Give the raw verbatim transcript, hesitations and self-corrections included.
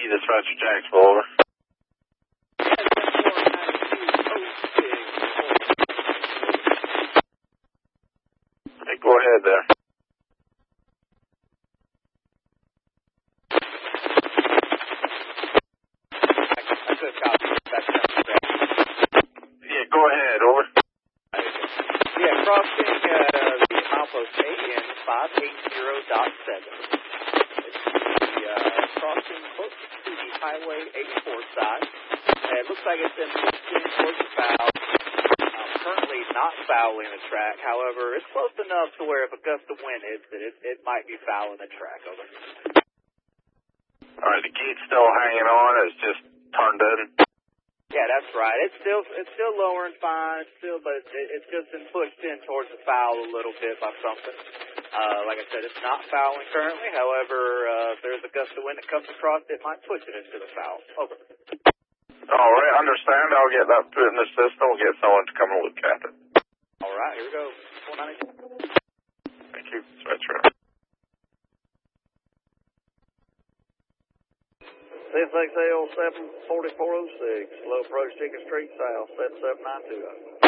dispatcher Jacksonville, over. Hey, go ahead there. Yeah, go ahead, over. Yeah, crossing uh, the milepost A N five eighty dot seven. It's the uh, crossing close to the Highway eighty-four side. Uh, it looks like it's in position towards the foul. Um, currently not fouling the track. However, it's close enough to where if a gust of wind hits it, it, it might be fouling the track. Over. All right, the gate's still hanging on. It's just turned in. Yeah, that's right. It's still it's still lowering fine. It's still, but it, it's just been pushed in towards the foul a little bit by something. Uh, like I said, it's not fouling currently. However, uh, if there's a gust of wind that comes across, it might push it into the foul. Over. All right, understand. I'll get that put in the system. We'll get someone to come and look at it. All right, here we go. four ninety-two. Thank you, dispatcher. six X L seven forty-four oh six, low approach Chicken Street South, seven seven nine two.